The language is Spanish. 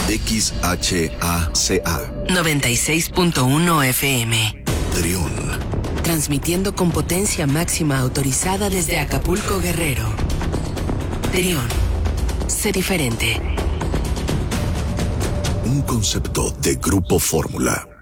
XHACA 96.1 FM. Trión. Transmitiendo con potencia máxima autorizada desde Acapulco, Guerrero. Trión. Sé diferente. Un concepto de Grupo Fórmula.